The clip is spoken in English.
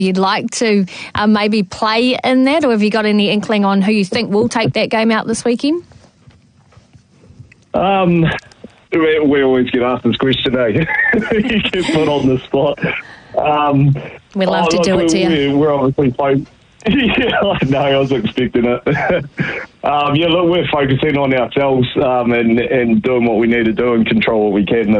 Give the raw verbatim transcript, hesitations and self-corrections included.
you'd like to uh, maybe play in that, or have you got any inkling on who you think will take that game out this weekend? Um, we, we always get asked this question, eh? You get put on the spot. Um, We'd love oh, to do look, it to you. We're, we're obviously focused. Yeah, I know, I was expecting it. um, yeah, look, we're focusing on ourselves um, and, and doing what we need to do and control what we can.